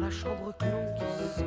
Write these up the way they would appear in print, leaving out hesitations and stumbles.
la chambre que l'on quitte.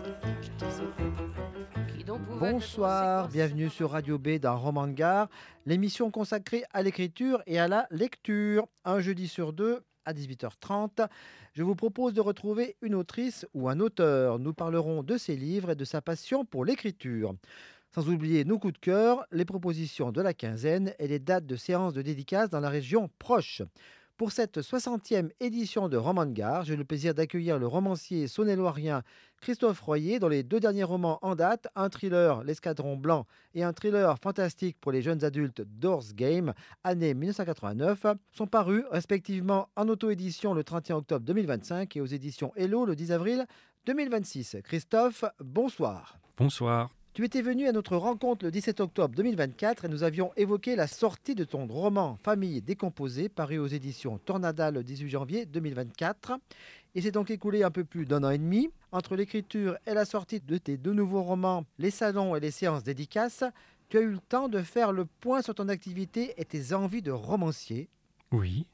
Qui donc pouvait être Bonsoir, conséquence bienvenue sur Radio B dans Roman de Gare, l'émission consacrée à l'écriture et à la lecture. Un jeudi sur deux à 18h30, je vous propose de retrouver une autrice ou un auteur. Nous parlerons de ses livres et de sa passion pour l'écriture. Sans oublier nos coups de cœur, les propositions de la quinzaine et les dates de séances de dédicaces dans la région proche. Pour cette 60e édition de Roman de Gare, j'ai le plaisir d'accueillir le romancier saône-et-loirien Christophe Royer, dont les deux derniers romans en date, un thriller L'Escadron Blanc et un thriller fantastique pour les jeunes adultes Doors Game, année 1989, sont parus respectivement en auto-édition le 31 octobre 2025 et aux éditions Hello le 10 avril 2026. Christophe, bonsoir. Bonsoir. Tu étais venu à notre rencontre le 17 octobre 2024 et nous avions évoqué la sortie de ton roman Famille décomposée, paru aux éditions Tornada le 18 janvier 2024. Il s'est donc écoulé un peu plus d'un an et demi. Entre l'écriture et la sortie de tes deux nouveaux romans, Les Salons et les séances dédicaces, tu as eu le temps de faire le point sur ton activité et tes envies de romancier. Oui.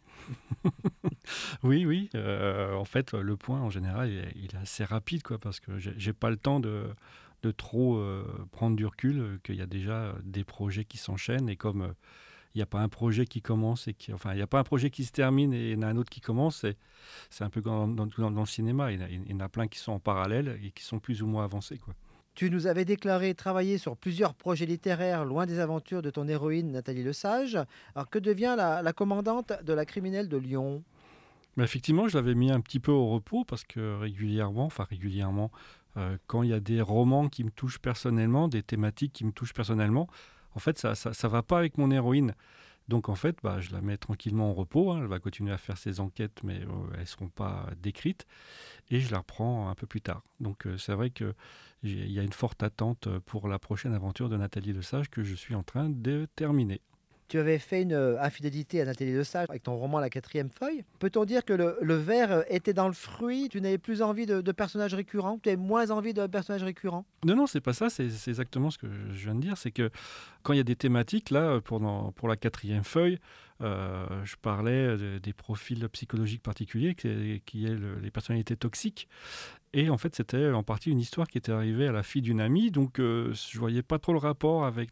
Oui. En fait, le point, en général, il est assez rapide, quoi, parce que j'ai pas le temps de trop prendre du recul, qu'il y a déjà des projets qui s'enchaînent, et comme il n'y a pas un projet qui commence, il n'y a pas un projet qui se termine et il y en a un autre qui commence, c'est un peu comme dans le cinéma, il y en a plein qui sont en parallèle et qui sont plus ou moins avancés, quoi. Tu nous avais déclaré travailler sur plusieurs projets littéraires loin des aventures de ton héroïne Nathalie Lesage. Alors que devient la commandante de la criminelle de Lyon ? Mais effectivement, je l'avais mis un petit peu au repos parce que régulièrement, quand il y a des romans qui me touchent personnellement, des thématiques qui me touchent personnellement, en fait, ça va pas avec mon héroïne. Donc en fait, je la mets tranquillement au repos, hein. Elle va continuer à faire ses enquêtes, mais elles seront pas décrites, et je la reprends un peu plus tard. Donc c'est vrai qu'il y a une forte attente pour la prochaine aventure de Nathalie Lesage que je suis en train de terminer. Tu avais fait une infidélité à Nathalie Lesage avec ton roman La quatrième feuille. Peut-on dire que le ver était dans le fruit ? Tu n'avais plus envie de personnages récurrents ? Tu avais moins envie de personnages récurrents ? Non, c'est pas ça, c'est exactement ce que je viens de dire. C'est que quand il y a des thématiques, là, pour la quatrième feuille, je parlais des profils psychologiques particuliers, qui est les personnalités toxiques. Et en fait, c'était en partie une histoire qui était arrivée à la fille d'une amie, donc je voyais pas trop le rapport avec